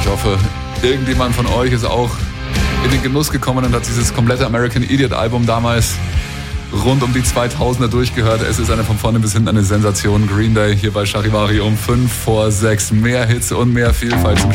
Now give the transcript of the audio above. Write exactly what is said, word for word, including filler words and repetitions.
Ich hoffe, irgendjemand von euch ist auch in den Genuss gekommen und hat dieses komplette American Idiot Album damals rund um die zweitausender durchgehört. Es ist eine von vorne bis hinten eine Sensation. Green Day hier bei Charivari um fünf vor sechs. Mehr Hits und mehr Vielfalt zum